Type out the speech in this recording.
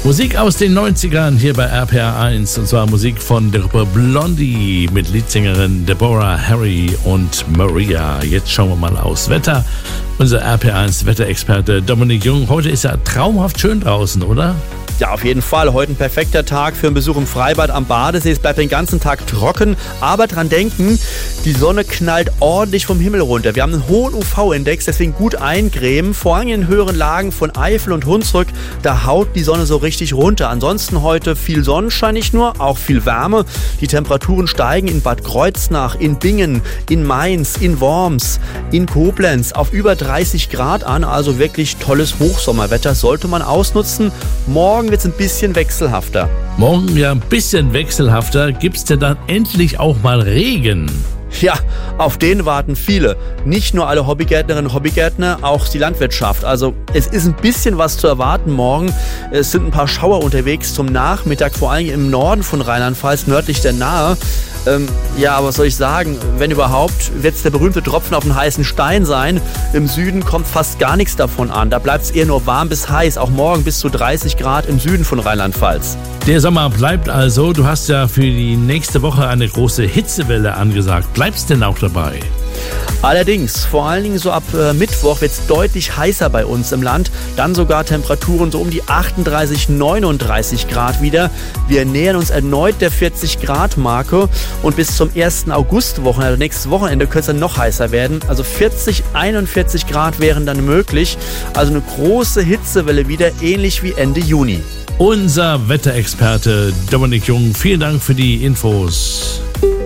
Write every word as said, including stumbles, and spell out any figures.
Musik aus den neunzigern hier bei R P R eins, und zwar Musik von der Gruppe Blondie mit Leadsängerin Deborah Harry und Maria. Jetzt schauen wir mal aufs Wetter. Unser R P R eins Wetterexperte Dominik Jung. Heute ist ja traumhaft schön draußen, oder? Ja, auf jeden Fall. Heute ein perfekter Tag für einen Besuch im Freibad am Badesee. Es bleibt den ganzen Tag trocken, aber dran denken, die Sonne knallt ordentlich vom Himmel runter. Wir haben einen hohen U V-Index, deswegen gut eincremen. Vor allem in den höheren Lagen von Eifel und Hunsrück, da haut die Sonne so richtig runter. Ansonsten heute viel Sonnenschein, nicht nur, auch viel Wärme. Die Temperaturen steigen in Bad Kreuznach, in Bingen, in Mainz, in Worms, in Koblenz auf über dreißig Grad an. Also wirklich tolles Hochsommerwetter, sollte man ausnutzen. Morgen wird es ein bisschen wechselhafter. Morgen ja ein bisschen wechselhafter. Gibt's denn dann endlich auch mal Regen? Ja, auf den warten viele. Nicht nur alle Hobbygärtnerinnen und Hobbygärtner, auch die Landwirtschaft. Also es ist ein bisschen was zu erwarten morgen. Es sind ein paar Schauer unterwegs zum Nachmittag, vor allem im Norden von Rheinland-Pfalz, nördlich der Nahe. Ähm, ja, aber was soll ich sagen? Wenn überhaupt, wird es der berühmte Tropfen auf den heißen Stein sein. Im Süden kommt fast gar nichts davon an. Da bleibt es eher nur warm bis heiß. Auch morgen bis zu dreißig Grad im Süden von Rheinland-Pfalz. Der Sommer bleibt also. Du hast ja für die nächste Woche eine große Hitzewelle angesagt. Bleibst denn auch dabei? Allerdings, vor allen Dingen so ab äh, Mittwoch wird es deutlich heißer bei uns im Land. Dann sogar Temperaturen so um die achtunddreißig, neununddreißig Grad wieder. Wir nähern uns erneut der vierzig Grad Marke und bis zum ersten August-Wochenende, also nächstes Wochenende, könnte es dann noch heißer werden. Also vierzig, einundvierzig Grad wären dann möglich. Also eine große Hitzewelle wieder, ähnlich wie Ende Juni. Unser Wetterexperte Dominik Jung, vielen Dank für die Infos.